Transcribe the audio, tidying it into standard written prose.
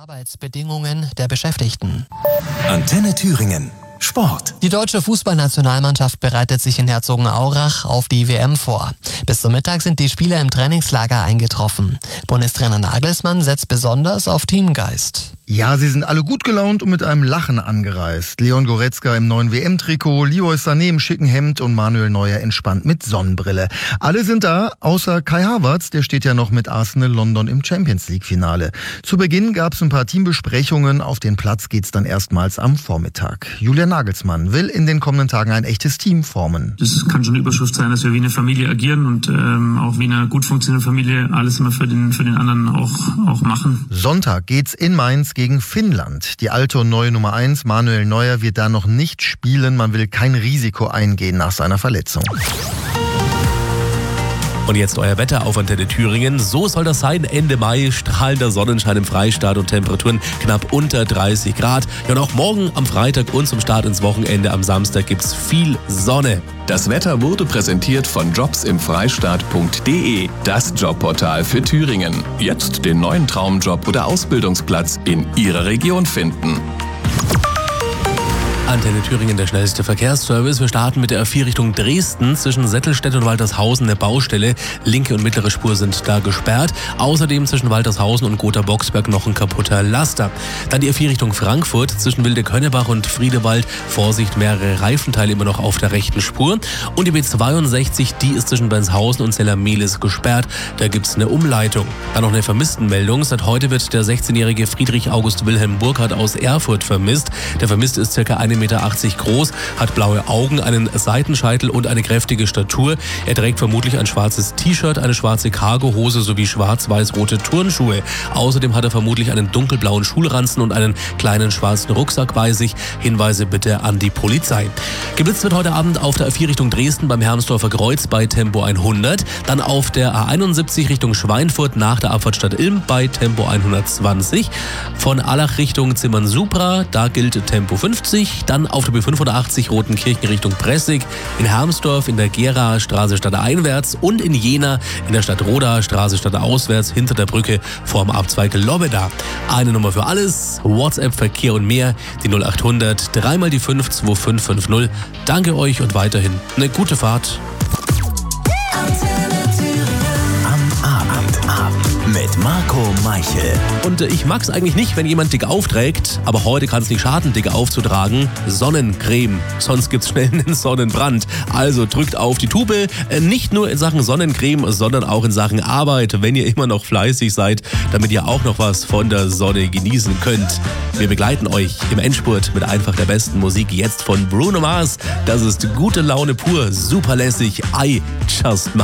Arbeitsbedingungen der Beschäftigten. Antenne Thüringen. Sport. Die deutsche Fußballnationalmannschaft bereitet sich in Herzogenaurach auf die WM vor. Bis zum Mittag sind die Spieler im Trainingslager eingetroffen. Bundestrainer Nagelsmann setzt besonders auf Teamgeist. Ja, sie sind alle gut gelaunt und mit einem Lachen angereist. Leon Goretzka im neuen WM-Trikot, Leroy Sané im schicken Hemd und Manuel Neuer entspannt mit Sonnenbrille. Alle sind da, außer Kai Havertz, der steht ja noch mit Arsenal London im Champions-League-Finale. Zu Beginn gab es ein paar Teambesprechungen, auf den Platz geht's dann erstmals am Vormittag. Julian Nagelsmann will in den kommenden Tagen ein echtes Team formen. Das kann schon eine Überschrift sein, dass wir wie eine Familie agieren und auch wie eine gut funktionierende Familie alles immer für den anderen auch machen. Sonntag geht's in Mainz gegen Finnland. Die alte und neue Nummer 1, Manuel Neuer, wird da noch nicht spielen. Man will kein Risiko eingehen nach seiner Verletzung. Und jetzt euer Wetter auf Antenne Thüringen. So soll das sein. Ende Mai, strahlender Sonnenschein im Freistaat und Temperaturen knapp unter 30 Grad. Ja, und auch morgen am Freitag und zum Start ins Wochenende am Samstag gibt's viel Sonne. Das Wetter wurde präsentiert von jobsimfreistaat.de, das Jobportal für Thüringen. Jetzt den neuen Traumjob oder Ausbildungsplatz in Ihrer Region finden. Antenne Thüringen, der schnellste Verkehrsservice. Wir starten mit der A4 Richtung Dresden. Zwischen Settelstedt und Waltershausen eine Baustelle. Linke und mittlere Spur sind da gesperrt. Außerdem zwischen Waltershausen und Gotha-Boxberg noch ein kaputter Laster. Dann die A4 Richtung Frankfurt. Zwischen Wilde-Könnebach und Friedewald. Vorsicht, mehrere Reifenteile immer noch auf der rechten Spur. Und die B62, die ist zwischen Benshausen und Zellermehlis gesperrt. Da gibt's eine Umleitung. Dann noch eine Vermisstenmeldung. Seit heute wird der 16-jährige Friedrich August Wilhelm Burkhardt aus Erfurt vermisst. Der Vermisste ist ca. 1,80 Meter groß, hat blaue Augen, einen Seitenscheitel und eine kräftige Statur. Er trägt vermutlich ein schwarzes T-Shirt, eine schwarze Cargohose sowie schwarz-weiß-rote Turnschuhe. Außerdem hat er vermutlich einen dunkelblauen Schulranzen und einen kleinen schwarzen Rucksack bei sich. Hinweise bitte an die Polizei. Geblitzt wird heute Abend auf der A4 Richtung Dresden beim Hermsdorfer Kreuz bei Tempo 100. Dann auf der A71 Richtung Schweinfurt nach der Abfahrt Stadt Ilm bei Tempo 120. Von Allach Richtung Zimmern-Supra, da gilt Tempo 50. Dann auf der B85 Rotenkirchen Richtung Pressig, in Hermsdorf in der Geraer Straße stadteinwärts und in Jena in der Stadt Roda Straße stadtauswärts hinter der Brücke vorm Abzweig Lobbeda. Eine Nummer für alles, WhatsApp, Verkehr und mehr, die 0800 3 mal die 5 2550. Danke euch und weiterhin eine gute Fahrt. Mit Marco Meichel. Und ich mag's eigentlich nicht, wenn jemand dick aufträgt, aber heute kann es nicht schaden, dick aufzutragen. Sonnencreme, sonst gibt's schnell einen Sonnenbrand. Also drückt auf die Tube, nicht nur in Sachen Sonnencreme, sondern auch in Sachen Arbeit, wenn ihr immer noch fleißig seid, damit ihr auch noch was von der Sonne genießen könnt. Wir begleiten euch im Endspurt mit einfach der besten Musik jetzt von Bruno Mars. Das ist gute Laune pur, super lässig, I just might.